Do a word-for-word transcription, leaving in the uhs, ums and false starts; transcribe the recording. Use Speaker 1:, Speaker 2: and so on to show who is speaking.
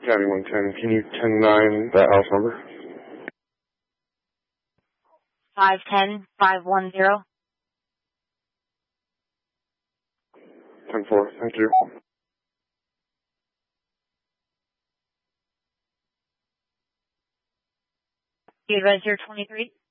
Speaker 1: County one ten, can you ten nine that house number?
Speaker 2: five ten, five one zero.
Speaker 1: ten four, thank you.
Speaker 2: You advise your twenty-three?